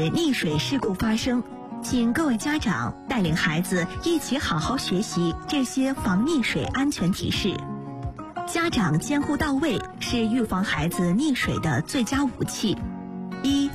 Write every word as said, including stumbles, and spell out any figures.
溺水事故发生，请各位家长带领孩子一起好好学习这些防溺水安全提示。家长监护到位是预防孩子溺水的最佳武器。一、